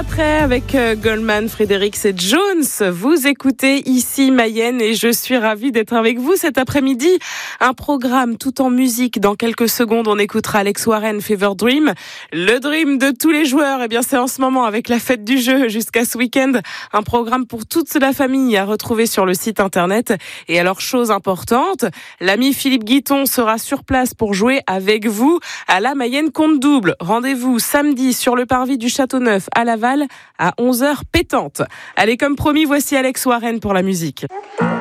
Après, avec Goldman, Fredericks et Jones, vous écoutez ici Mayenne et je suis ravie d'être avec vous cet après-midi. Un programme tout en musique. Dans quelques secondes, on écoutera Alex Warren, Fever Dream. Le dream de tous les joueurs, eh bien, c'est en ce moment avec la fête du jeu jusqu'à ce week-end. Un programme pour toute la famille à retrouver sur le site internet. Et alors, chose importante, l'ami Philippe Guiton sera sur place pour jouer avec vous à la Mayenne Compte Double. Rendez-vous samedi sur le parvis du Châteauneuf à Laval à 11h pétante. Allez, comme promis, voici Alex Warren pour la musique.